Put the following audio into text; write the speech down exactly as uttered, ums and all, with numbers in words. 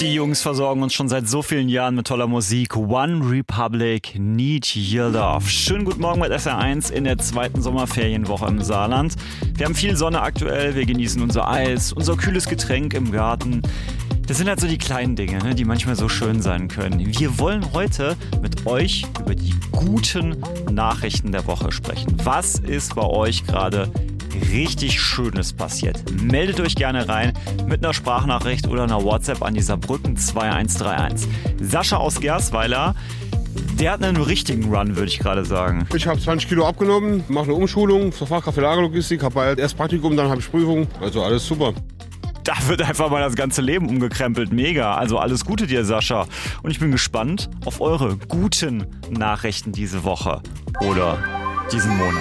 Die Jungs versorgen uns schon seit so vielen Jahren mit toller Musik. One Republic, Need Your Love. Schönen guten Morgen mit S R eins in der zweiten Sommerferienwoche im Saarland. Wir haben viel Sonne aktuell, wir genießen unser Eis, unser kühles Getränk im Garten. Das sind halt so die kleinen Dinge, ne, die manchmal so schön sein können. Wir wollen heute mit euch über die guten Nachrichten der Woche sprechen. Was ist bei euch gerade richtig Schönes passiert? Meldet euch gerne rein mit einer Sprachnachricht oder einer WhatsApp an die Saarbrücken zwei eins drei eins. Sascha aus Gersweiler, der hat einen richtigen Run, würde ich gerade sagen. Ich habe zwanzig Kilo abgenommen, mache eine Umschulung zur Fachkraft für Lagerlogistik, habe bald erst Praktikum, dann habe ich Prüfung, also alles super. Da wird einfach mal das ganze Leben umgekrempelt. Mega. Also alles Gute dir, Sascha. Und ich bin gespannt auf eure guten Nachrichten diese Woche oder diesen Monat.